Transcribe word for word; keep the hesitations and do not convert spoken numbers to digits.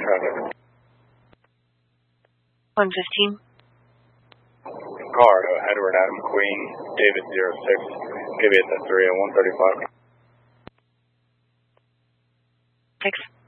traffic. one fifteen. Car, uh, Edward Adam Queen, David zero six, give you at the three oh one thirty-five. Six.